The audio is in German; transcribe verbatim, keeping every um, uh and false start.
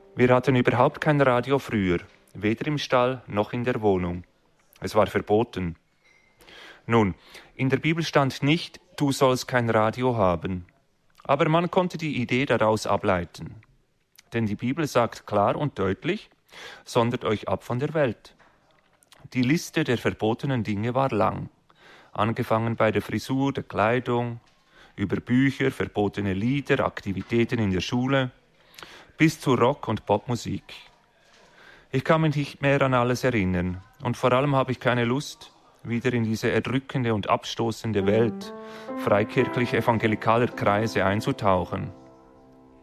Wir hatten überhaupt kein Radio früher, weder im Stall noch in der Wohnung. Es war verboten. Nun, in der Bibel stand nicht, du sollst kein Radio haben. Aber man konnte die Idee daraus ableiten. Denn die Bibel sagt klar und deutlich, sondert euch ab von der Welt. Die Liste der verbotenen Dinge war lang, angefangen bei der Frisur, der Kleidung, über Bücher, verbotene Lieder, Aktivitäten in der Schule, bis zu Rock- und Popmusik. Ich kann mich nicht mehr an alles erinnern und vor allem habe ich keine Lust, wieder in diese erdrückende und abstoßende Welt freikirchlich-evangelikaler Kreise einzutauchen.